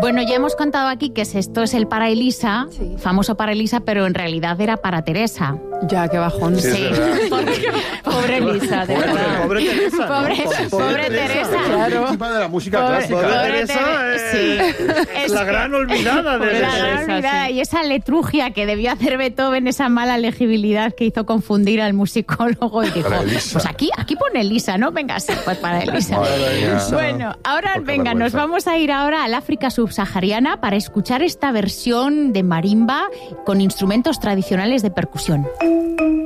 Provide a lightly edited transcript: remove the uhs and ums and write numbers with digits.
Bueno, ya hemos contado aquí que esto es el para Elisa, famoso para Elisa, pero en realidad era para Teresa. Ya, qué bajón. Sí, pobre Elisa, de verdad. Pobre Teresa. Pobre Teresa. Claro. Víctima de la música clásica. Pobre Teresa es la gran olvidada de la gran olvidada. Y esa letrugia que debió hacer Beethoven, esa mala legibilidad que hizo confundir al musicólogo y dijo, pues aquí pone Elisa, ¿no? Venga, sí, pues para Elisa. Bueno, ahora venga, nos vamos a ir ahora al África subsahariana para escuchar esta versión de marimba con instrumentos tradicionales de percusión.